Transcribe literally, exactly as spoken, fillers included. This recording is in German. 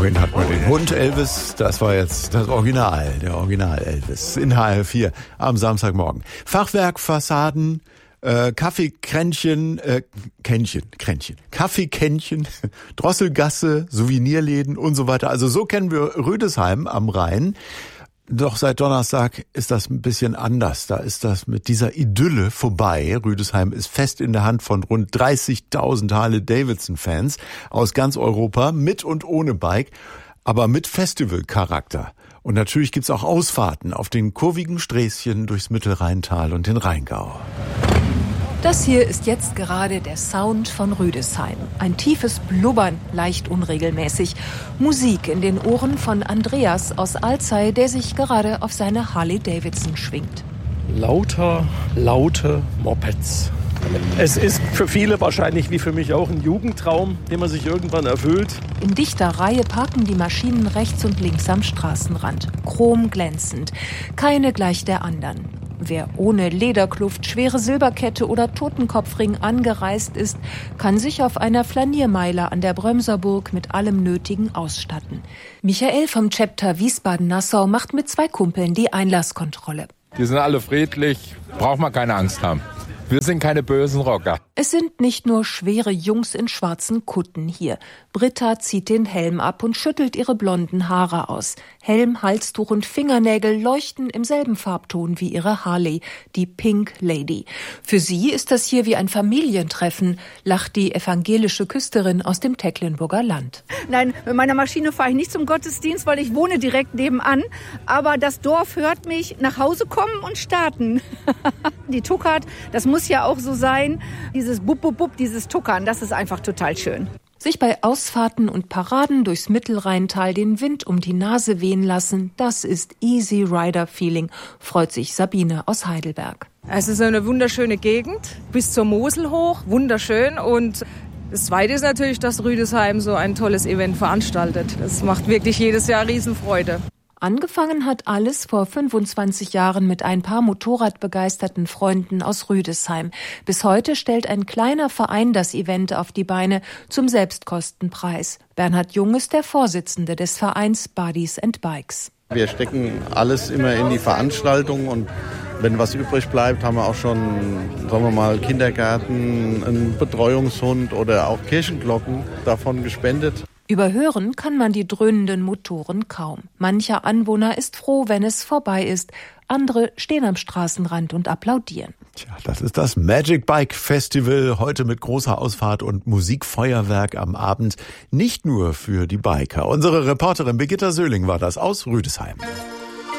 Vorhin hat man den Hund Elvis, das war jetzt das Original, der Original Elvis in H R vier am Samstagmorgen. Fachwerkfassaden, äh, Kaffeekränchen, äh, Kännchen, Kränchen, Kaffeekännchen, Drosselgasse, Souvenirläden und so weiter. Also so kennen wir Rüdesheim am Rhein. Doch seit Donnerstag ist das ein bisschen anders. Da ist das mit dieser Idylle vorbei. Rüdesheim ist fest in der Hand von rund dreißigtausend Harley-Davidson-Fans aus ganz Europa, mit und ohne Bike, aber mit Festivalcharakter. Und natürlich gibt's auch Ausfahrten auf den kurvigen Sträßchen durchs Mittelrheintal und den Rheingau. Das hier ist jetzt gerade der Sound von Rüdesheim. Ein tiefes Blubbern, leicht unregelmäßig. Musik in den Ohren von Andreas aus Alzey, der sich gerade auf seine Harley-Davidson schwingt. Lauter, laute Mopeds. Es ist für viele wahrscheinlich wie für mich auch ein Jugendtraum, den man sich irgendwann erfüllt. In dichter Reihe parken die Maschinen rechts und links am Straßenrand. Chromglänzend. Keine gleich der anderen. Wer ohne Lederkluft, schwere Silberkette oder Totenkopfring angereist ist, kann sich auf einer Flaniermeile an der Brömserburg mit allem Nötigen ausstatten. Michael vom Chapter Wiesbaden-Nassau macht mit zwei Kumpeln die Einlasskontrolle. Die sind alle friedlich, braucht man keine Angst haben. Wir sind keine bösen Rocker. Es sind nicht nur schwere Jungs in schwarzen Kutten hier. Britta zieht den Helm ab und schüttelt ihre blonden Haare aus. Helm, Halstuch und Fingernägel leuchten im selben Farbton wie ihre Harley, die Pink Lady. Für sie ist das hier wie ein Familientreffen, lacht die evangelische Küsterin aus dem Tecklenburger Land. Nein, mit meiner Maschine fahre ich nicht zum Gottesdienst, weil ich wohne direkt nebenan. Aber das Dorf hört mich nach Hause kommen und starten. Die Tuckert, das muss ja auch so sein. Dieses Bub, Bub, Bub, dieses Tuckern, das ist einfach total schön. Sich bei Ausfahrten und Paraden durchs Mittelrheintal den Wind um die Nase wehen lassen, das ist Easy Rider Feeling, freut sich Sabine aus Heidelberg. Es ist eine wunderschöne Gegend, bis zur Mosel hoch, wunderschön. Und das Zweite ist natürlich, dass Rüdesheim so ein tolles Event veranstaltet. Das macht wirklich jedes Jahr Riesenfreude. Angefangen hat alles vor fünfundzwanzig Jahren mit ein paar motorradbegeisterten Freunden aus Rüdesheim. Bis heute stellt ein kleiner Verein das Event auf die Beine zum Selbstkostenpreis. Bernhard Jung ist der Vorsitzende des Vereins Buddies and Bikes. Wir stecken alles immer in die Veranstaltung und wenn was übrig bleibt, haben wir auch schon, sagen wir mal, Kindergärten, einen Betreuungshund oder auch Kirchenglocken davon gespendet. Überhören kann man die dröhnenden Motoren kaum. Mancher Anwohner ist froh, wenn es vorbei ist. Andere stehen am Straßenrand und applaudieren. Tja, das ist das Magic Bike Festival, heute mit großer Ausfahrt und Musikfeuerwerk am Abend. Nicht nur für die Biker. Unsere Reporterin Birgitta Söhling war das aus Rüdesheim.